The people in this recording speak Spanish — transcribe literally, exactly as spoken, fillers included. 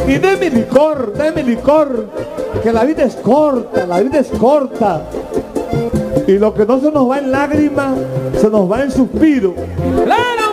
Y deme licor, deme licor, que la vida es corta, la vida es corta. Y lo que no se nos va en lágrimas, se nos va en suspiro. ¡Claro!